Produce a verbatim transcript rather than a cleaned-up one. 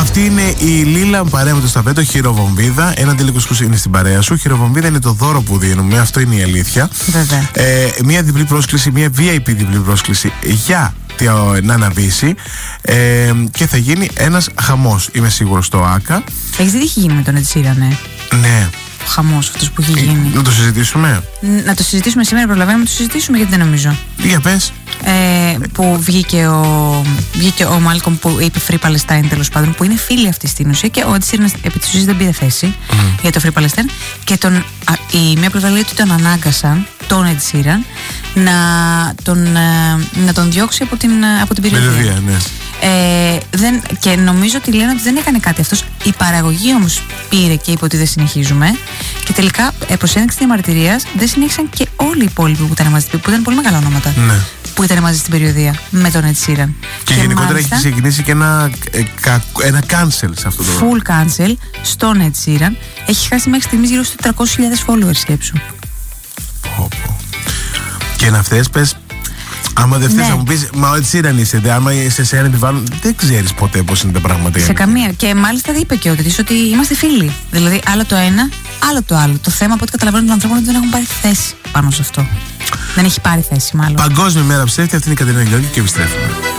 Αυτή είναι η Λίλα παρέα με το σταφέτο, χειροβομβίδα. Ένα αντιλικουσκούς είναι στην παρέα σου. Χειροβομβίδα είναι το δώρο που δίνουμε, αυτό είναι η αλήθεια. Βέβαια. Ε, μια διπλή πρόσκληση, μια βι άι πι διπλή πρόσκληση για να αναβήσει ε, και θα γίνει ένας χαμός, είμαι σίγουρος, στο ΆΚΑ. Έχεις δει τι έχει γίνει με τον Ed Sheeran, ναι? Ναι. Ο χαμός αυτός που έχει γίνει. Να το συζητήσουμε. Να το συζητήσουμε σήμερα, προλαβαίνουμε να το συζητήσουμε, γιατί δεν νομίζω. Για πες. Ε, που βγήκε ο, βγήκε ο Μάλκομ που είπε Free Palestine, τέλος πάντων, που είναι φίλοι αυτή στην ουσία, και ο Ed Sheeran επί της ουσίας δεν πήρε θέση mm. για το Free Palestine, και τον, α, η μία πλευρά λέει ότι τον ανάγκασαν, τον Ed Sheeran, να τον, να τον διώξει από την, από την περιοδία. Περιοδία, ναι. Ε, δεν, και νομίζω ότι λένε ότι δεν έκανε κάτι αυτός. Η παραγωγή όμως πήρε και είπε ότι δεν συνεχίζουμε, και τελικά ε, προς ένδειξη διαμαρτυρίας δεν συνέχισαν και όλοι οι υπόλοιποι που ήταν μαζί, που ήταν πολύ μεγάλα ονόματα, ναι, που ήταν μαζί στην περιοδία με τον Ed Sheeran. Και, και γενικότερα μάλιστα, έχει ξεκινήσει και ένα, ένα cancel σε αυτό το full cancel στον Ed Sheeran. Έχει χάσει μέχρι στιγμής γύρω στους τριακόσιες χιλιάδες followers, σκέψου. Πω, πω. Και να αυτές πες, άμα δεν φταίς, ναι, να μου πεις, μα ο Ed Sheeran είσαι, δε, άμα είσαι σε ένα επιβάλλον, δεν ξέρεις ποτέ πώς είναι τα πράγματα. Σε καμία. Και μάλιστα είπε και ο Ed ότι είμαστε φίλοι. Δηλαδή, άλλο το ένα, άλλο το άλλο. Το θέμα, από ό,τι καταλαβαίνουν των ανθρώπων, είναι ότι δεν έχουν πάρει θέση πάνω σε αυτό. Δεν έχει πάρει θέση, μάλλον. Παγκόσμια μέρα ψεύτη, αυτή είναι η Κατερίνα Γεώργη, και επιστρέφουμε.